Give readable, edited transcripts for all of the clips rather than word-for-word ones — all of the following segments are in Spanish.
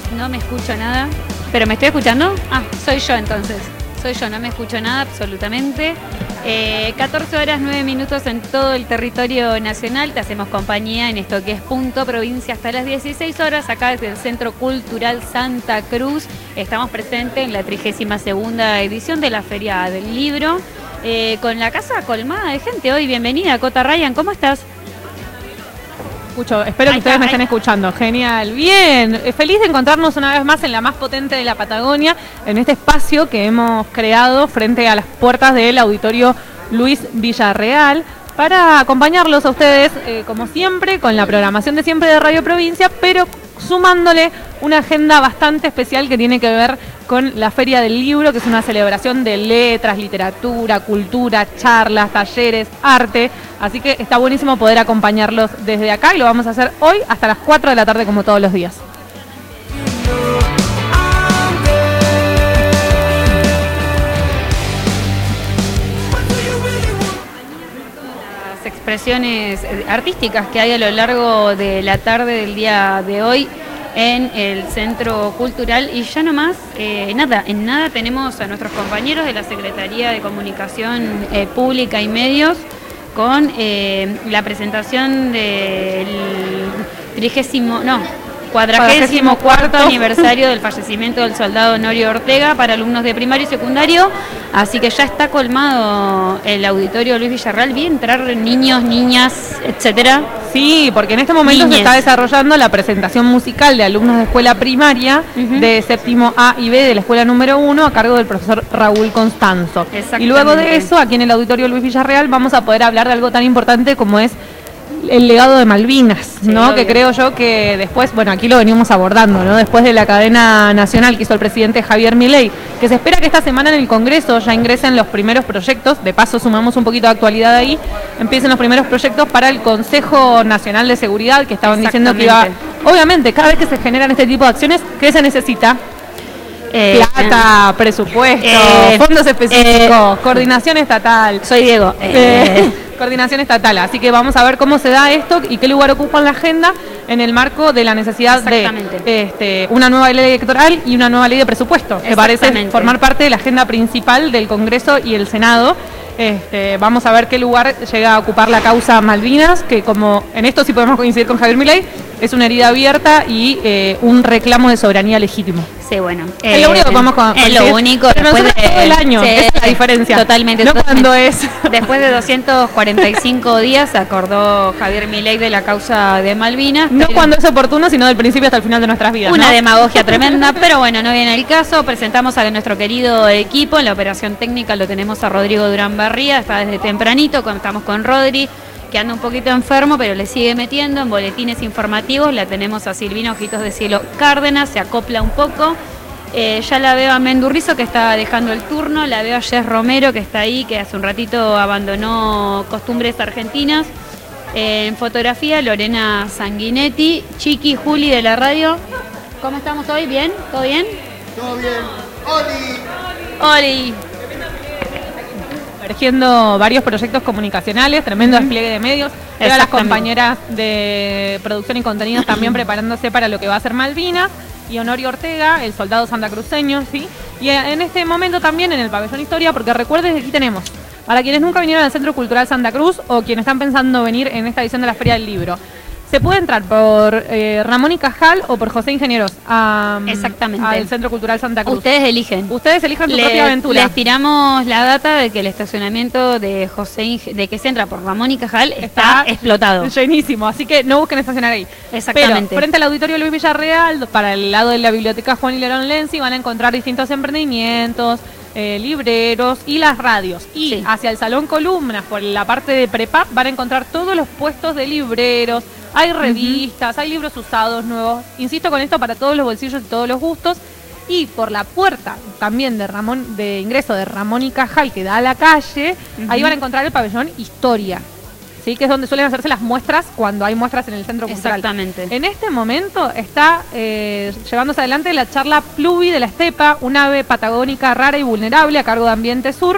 no me escucho nada. ¿Pero me estoy escuchando? Ah, soy yo entonces. Soy yo, no me escucho nada absolutamente. 14 horas 9 minutos en todo el territorio nacional. Te hacemos compañía en esto que es Punto Provincia hasta las 16 horas. Acá desde el Centro Cultural Santa Cruz. Estamos presentes en la 32ª edición de la Feria del Libro. Con la casa colmada de gente hoy. Bienvenida, Cota Ryan. ¿Cómo estás? Espero que ustedes me estén escuchando. Genial. Bien. Feliz de encontrarnos una vez más en la más potente de la Patagonia, en este espacio que hemos creado frente a las puertas del Auditorio Luis Villarreal, para acompañarlos a ustedes, como siempre, con la programación de siempre de Radio Provincia, pero sumándole una agenda bastante especial que tiene que ver con la Feria del Libro, que es una celebración de letras, literatura, cultura, charlas, talleres, arte. Así que está buenísimo poder acompañarlos desde acá y lo vamos a hacer hoy hasta las 4 de la tarde como todos los días. Las expresiones artísticas que hay a lo largo de la tarde del día de hoy en el Centro Cultural y ya nomás, en nada tenemos a nuestros compañeros de la Secretaría de Comunicación Pública y Medios con la presentación del 44º aniversario del fallecimiento del soldado Honorio Ortega para alumnos de primario y secundario, así que ya está colmado el Auditorio Luis Villarreal. Vi entrar niños, niñas, etcétera. Sí, porque en este momento se está desarrollando la presentación musical de alumnos de escuela primaria de séptimo A y B de la escuela número 1 a cargo del profesor Raúl Constanzo. Y luego de eso, aquí en el Auditorio Luis Villarreal, vamos a poder hablar de algo tan importante como es el legado de Malvinas, ¿no? Sí, que creo yo que después, bueno, aquí lo venimos abordando, ¿no? Después de la cadena nacional que hizo el presidente Javier Milei, que se espera que esta semana en el Congreso ya ingresen los primeros proyectos, de paso sumamos un poquito de actualidad ahí, empiecen los primeros proyectos para el Consejo Nacional de Seguridad, que estaban diciendo que iba, obviamente, cada vez que se generan este tipo de acciones, ¿qué se necesita? Plata, presupuesto, fondos específicos, coordinación estatal. Soy Diego. Coordinación estatal, así que vamos a ver cómo se da esto y qué lugar ocupa en la agenda en el marco de la necesidad de una nueva ley electoral y una nueva ley de presupuesto, que parece formar parte de la agenda principal del Congreso y el Senado. Vamos a ver qué lugar llega a ocupar la causa Malvinas, que como en esto sí podemos coincidir con Javier Milei, es una herida abierta y un reclamo de soberanía legítimo. Sí, bueno. Es lo único que podemos coincidir. Es lo único. Pero después de todo el año, esa es la diferencia. Totalmente. No cuando es. Después de 245 días acordó Javier Milei de la causa de Malvinas. No cuando es oportuno, sino del principio hasta el final de nuestras vidas. Una demagogia tremenda, pero bueno, no viene el caso. Presentamos a nuestro querido equipo. En la operación técnica lo tenemos a Rodrigo Durán Barría, está desde tempranito. Contamos con Rodri, que anda un poquito enfermo, pero le sigue metiendo en boletines informativos. La tenemos a Silvina Ojitos de Cielo Cárdenas, se acopla un poco. Ya la veo a Mendurrizo, que está dejando el turno. La veo a Jess Romero, que está ahí, que hace un ratito abandonó Costumbres Argentinas. En fotografía, Lorena Sanguinetti, Chiqui, Juli de la radio. ¿Cómo estamos hoy? ¿Bien? ¿Todo bien? Todo bien. ¡Oli! ¡Oli! Emergiendo varios proyectos comunicacionales, tremendo despliegue de medios. Veo las compañeras de producción y contenidos también preparándose para lo que va a ser Malvinas. Y Honorio Ortega, el soldado santacruceño, ¿sí? Y en este momento también en el Pabellón Historia, porque recuerden que aquí tenemos, para quienes nunca vinieron al Centro Cultural Santa Cruz o quienes están pensando venir en esta edición de la Feria del Libro, se puede entrar por Ramón y Cajal o por José Ingenieros exactamente al Centro Cultural Santa Cruz. Ustedes eligen. Ustedes elijan su propia aventura. Les tiramos la data de que el estacionamiento de de que se entra por Ramón y Cajal está explotado. Llenísimo, así que no busquen estacionar ahí. Exactamente. Pero frente al Auditorio Luis Villarreal, para el lado de la Biblioteca Juan y Lerón Lenzi, van a encontrar distintos emprendimientos, libreros y las radios. Y hacia el Salón Columnas, por la parte de Prepap, van a encontrar todos los puestos de libreros. Hay revistas, hay libros usados, nuevos. Insisto con esto, para todos los bolsillos y todos los gustos. Y por la puerta también de ingreso de Ramón y Cajal, que da a la calle, ahí van a encontrar el pabellón Historia, ¿sí? Que es donde suelen hacerse las muestras cuando hay muestras en el Centro Cultural. Exactamente. En este momento está llevándose adelante la charla Pluvi de la Estepa, un ave patagónica rara y vulnerable a cargo de Ambiente Sur.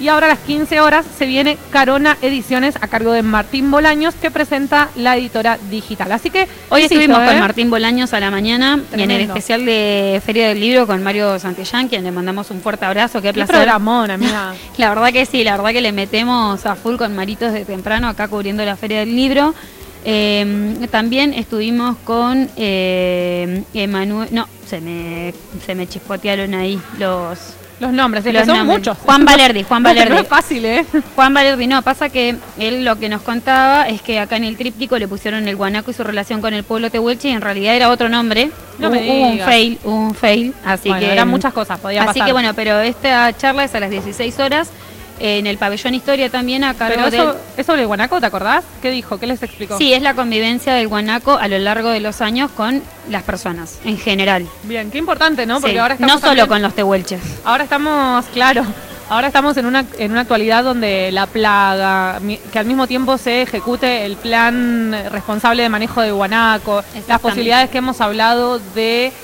Y ahora a las 15 horas se viene Carona Ediciones a cargo de Martín Bolaños, que presenta la editora digital. Así que hoy estuvimos con Martín Bolaños a la mañana. Tremendo. Y en el especial de Feria del Libro con Mario Santillán, quien le mandamos un fuerte abrazo. Qué placer. Programón, amiga. La verdad que sí, la verdad que le metemos a full con Maritos de temprano acá cubriendo la Feria del Libro. También estuvimos con Emanuel. No, se me chispotearon ahí los nombres, que son muchos. Juan Valerdi. No es fácil, Juan Valerdi, no, pasa que él lo que nos contaba es que acá en el tríptico le pusieron el guanaco y su relación con el pueblo tehuelche, y en realidad era otro nombre. No me digas. Hubo un fail, así bueno, que eran muchas cosas, podía pasar. Así que bueno, pero esta charla es a las 16 horas. En el pabellón Historia también a cargo ¿Es sobre el guanaco, te acordás? ¿Qué dijo? ¿Qué les explicó? Sí, es la convivencia del guanaco a lo largo de los años con las personas, en general. Bien, qué importante, ¿no? Porque sí, ahora estamos no solo con los tehuelches. Ahora estamos, claro, en una actualidad donde la plaga, que al mismo tiempo se ejecute el plan responsable de manejo de guanaco, las posibilidades que hemos hablado de...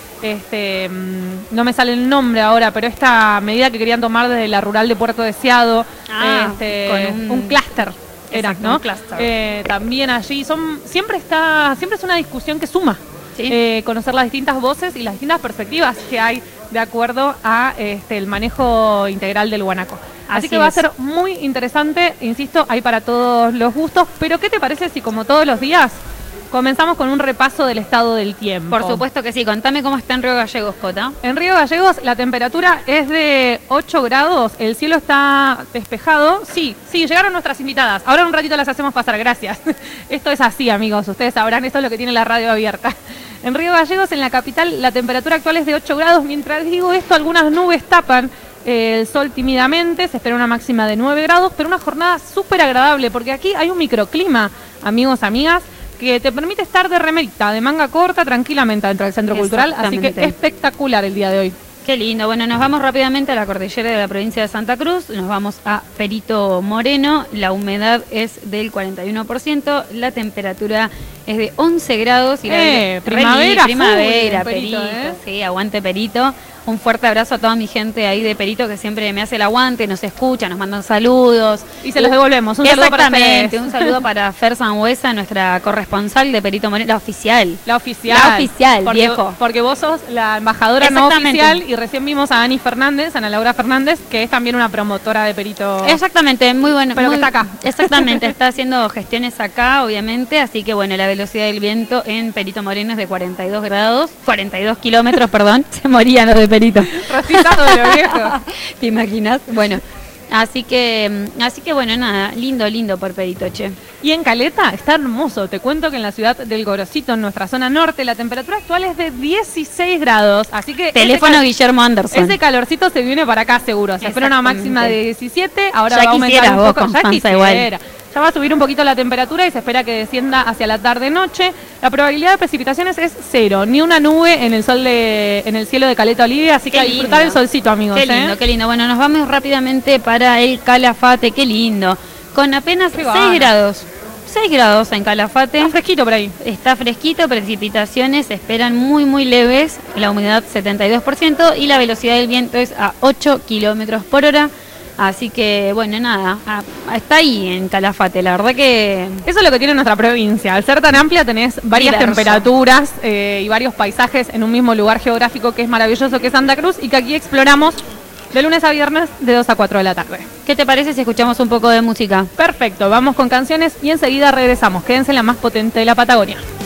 no me sale el nombre ahora, pero esta medida que querían tomar desde la rural de Puerto Deseado, con un clúster era, ¿no? Un clúster. También allí siempre es una discusión que suma. ¿Sí? Conocer las distintas voces y las distintas perspectivas que hay de acuerdo a el manejo integral del guanaco. Así que va a ser muy interesante, insisto, hay para todos los gustos, pero ¿qué te parece si como todos los días comenzamos con un repaso del estado del tiempo? Por supuesto que sí. Contame cómo está en Río Gallegos, Cota. En Río Gallegos la temperatura es de 8 grados, el cielo está despejado. Sí, llegaron nuestras invitadas. Ahora en un ratito las hacemos pasar, gracias. Esto es así, amigos, ustedes sabrán, esto es lo que tiene la radio abierta. En Río Gallegos, en la capital, la temperatura actual es de 8 grados. Mientras digo esto, algunas nubes tapan el sol tímidamente, se espera una máxima de 9 grados, pero una jornada súper agradable, porque aquí hay un microclima, amigos, amigas, que te permite estar de remerita, de manga corta, tranquilamente dentro del Centro Cultural, así que espectacular el día de hoy. Qué lindo. Bueno, nos vamos rápidamente a la cordillera de la provincia de Santa Cruz, nos vamos a Perito Moreno, la humedad es del 41%, la temperatura es de 11 grados. Y primavera, Perito, sí, aguante Perito. Un fuerte abrazo a toda mi gente ahí de Perito que siempre me hace el aguante, nos escucha, nos mandan saludos. Y se los devolvemos. Un saludo para ustedes. Un saludo para Fer Sangüesa, nuestra corresponsal de Perito Moreno, la oficial. La oficial, viejo. Porque vos sos la embajadora no oficial y recién vimos a Ana Laura Fernández, que es también una promotora de Perito. Exactamente, muy bueno. Pero que está acá. Exactamente, está haciendo gestiones acá, obviamente, así que bueno, la velocidad del viento en Perito Moreno es de 42 kilómetros, perdón, se morían los de Perito. Rostizado de lo viejo. ¿Te imaginas? Bueno, así que bueno, nada, lindo por Perito, che. Y en Caleta está hermoso. Te cuento que en la ciudad del Gorosito, en nuestra zona norte, la temperatura actual es de 16 grados. Así que teléfono Guillermo Anderson. Ese calorcito se viene para acá seguro. Se espera una máxima de 17, ahora ya va a aumentar un poco. Ya quisiera. Ya va a subir un poquito la temperatura y se espera que descienda hacia la tarde-noche. La probabilidad de precipitaciones es 0, ni una nube en el cielo de Caleta Olivia, así que a disfrutar el solcito, amigos. Qué lindo. Bueno, nos vamos rápidamente para el Calafate, qué lindo. Con apenas 6 grados. 6 grados en Calafate. Está fresquito por ahí. Está fresquito, precipitaciones se esperan muy leves, la humedad 72% y la velocidad del viento es a 8 kilómetros por hora. Así que, bueno, nada, está ahí en Calafate, la verdad que... Eso es lo que tiene nuestra provincia. Al ser tan amplia tenés varias temperaturas y varios paisajes en un mismo lugar geográfico que es maravilloso, que es Santa Cruz, y que aquí exploramos de lunes a viernes de 2 a 4 de la tarde. ¿Qué te parece si escuchamos un poco de música? Perfecto, vamos con canciones y enseguida regresamos. Quédense en la más potente de la Patagonia.